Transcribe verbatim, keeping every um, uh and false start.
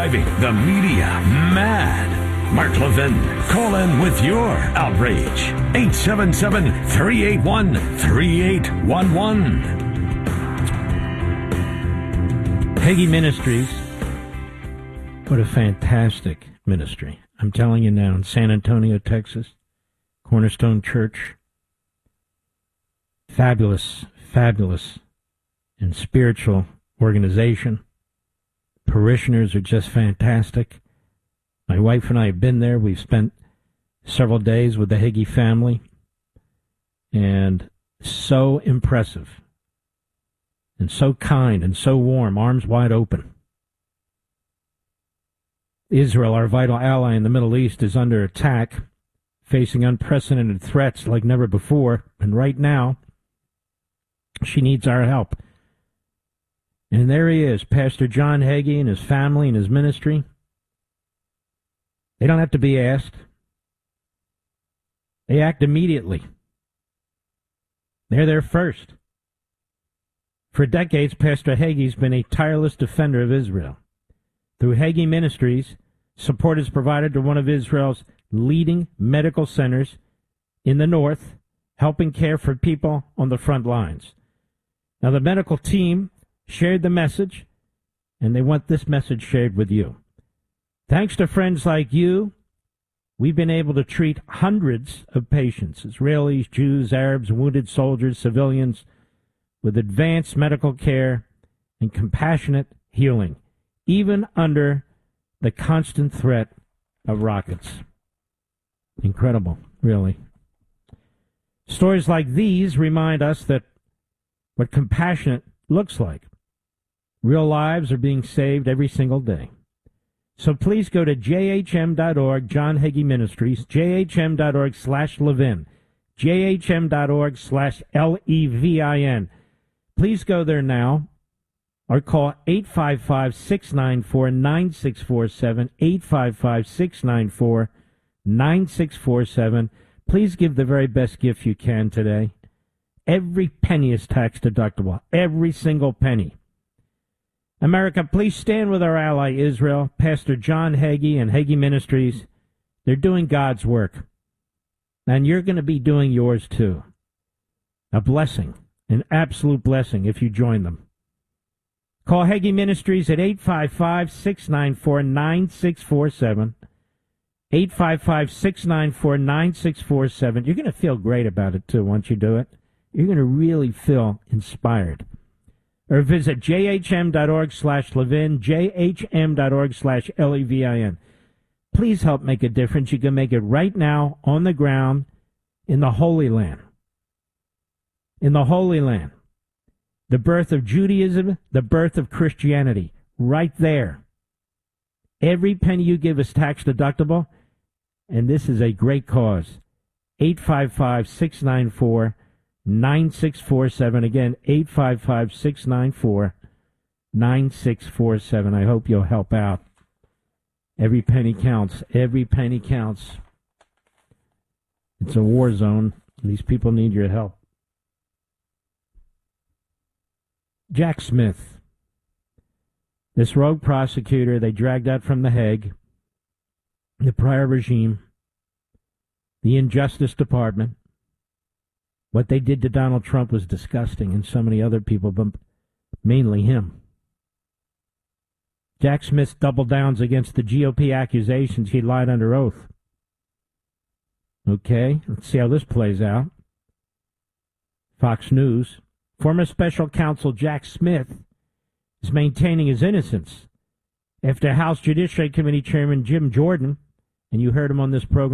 driving the media mad. Mark Levin, call in with your outrage. eight seven seven, three eight one, three eight one one. Hagee Ministries. What a fantastic ministry. I'm telling you now, in San Antonio, Texas, Cornerstone Church. Fabulous, fabulous and spiritual organization. Parishioners are just fantastic. My wife and I have been there. We've spent several days with the Hagee family, and so impressive, and so kind, and so warm, arms wide open. Israel, our vital ally in the Middle East, is under attack, facing unprecedented threats like never before, and right now, she needs our help. And there he is, Pastor John Hagee and his family and his ministry. They don't have to be asked. They act immediately. They're there first. For decades, Pastor Hagee's been a tireless defender of Israel. Through Hagee Ministries, support is provided to one of Israel's leading medical centers in the north, helping care for people on the front lines. Now, the medical team shared the message, and they want this message shared with you. Thanks to friends like you, we've been able to treat hundreds of patients, Israelis, Jews, Arabs, wounded soldiers, civilians, with advanced medical care and compassionate healing, even under the constant threat of rockets. Incredible, really. Stories like these remind us that what compassionate looks like. Real lives are being saved every single day. So please go to j h m dot org, John Hagee Ministries, j h m dot org slash Levin, j h m dot org slash L E V I N. Please go there now, or call eight five five, six nine four, nine six four seven, eight five five, six nine four, nine six four seven. Please give the very best gift you can today. Every penny is tax deductible, every single penny. America, please stand with our ally Israel, Pastor John Hagee and Hagee Ministries. They're doing God's work, and you're going to be doing yours too. A blessing, an absolute blessing if you join them. Call Hagee Ministries at eight five five, six nine four, nine six four seven, eight five five, six nine four, nine six four seven. You're going to feel great about it too once you do it. You're going to really feel inspired. Or visit j h m dot org slash Levin, j h m dot org slash L E V I N. Please help make a difference. You can make it right now on the ground in the Holy Land. In the Holy Land. The birth of Judaism, the birth of Christianity. Right there. Every penny you give is tax deductible, and this is a great cause. eight five five, six nine four, nine six four seven. Again, eight five five, six nine four, nine six four seven. I hope you'll help out. Every penny counts. Every penny counts. It's a war zone. These people need your help. Jack Smith. This rogue prosecutor they dragged out from The Hague, the prior regime, the Injustice Department. What they did to Donald Trump was disgusting, and so many other people, but mainly him. Jack Smith double downs against the G O P accusations he lied under oath. Okay, let's see how this plays out. Fox News. Former special counsel Jack Smith is maintaining his innocence after House Judiciary Committee Chairman Jim Jordan, and you heard him on this program,